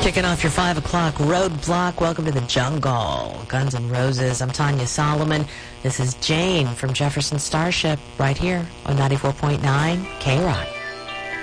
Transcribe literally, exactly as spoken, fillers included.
Kicking off your five o'clock roadblock. Welcome to the jungle. Guns N' Roses. I'm Tanya Solomon. This is Jane from Jefferson Starship right here on ninety-four point nine K-Rock.